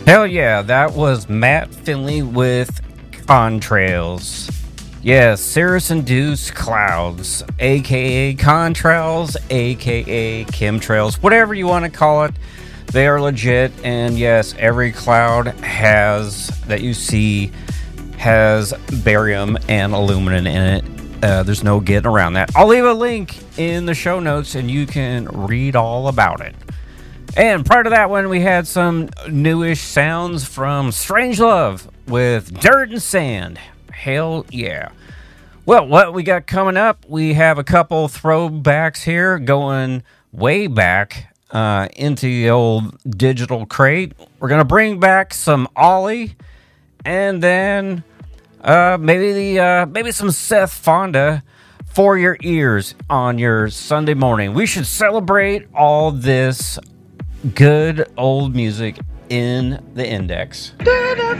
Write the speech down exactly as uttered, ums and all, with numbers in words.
Hell yeah, that was Matt Finley with Contrails. Yes, Cirrus Induced Clouds, aka Contrails, aka Chemtrails, whatever you want to call it. They are legit, and yes, every cloud has that you see has barium and aluminum in it. Uh, there's no getting around that. I'll leave a link in the show notes, and you can read all about it. And prior to that one, we had some newish sounds from Strangelove with Dirt and Sand. Hell yeah. Well, what we got coming up, we have a couple throwbacks here going way back uh, into the old digital crate. We're going to bring back some Ollie, and then uh, maybe the uh, maybe some Seth Fonda for your ears on your Sunday morning. We should celebrate all this good old music in the index. Did